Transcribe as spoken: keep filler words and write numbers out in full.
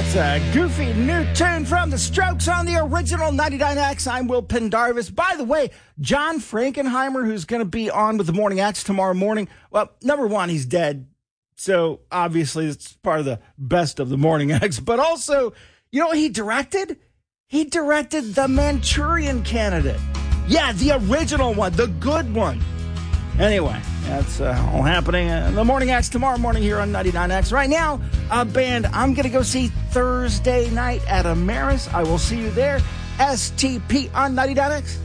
That's a goofy new tune from The Strokes on the original ninety-nine X. I'm Will Pendarvis. By the way, John Frankenheimer, who's going to be on with the Morning X tomorrow morning, well, number one, he's dead. So obviously it's part of the best of the Morning X. But also, you know what he directed? He directed The Manchurian Candidate. Yeah, the original one, the good one. Anyway, that's uh, all happening in the Morning X tomorrow morning here on ninety-nine X. Right now, a band I'm going to go see Thursday night at Ameris. I will see you there. S T P on ninety-nine X.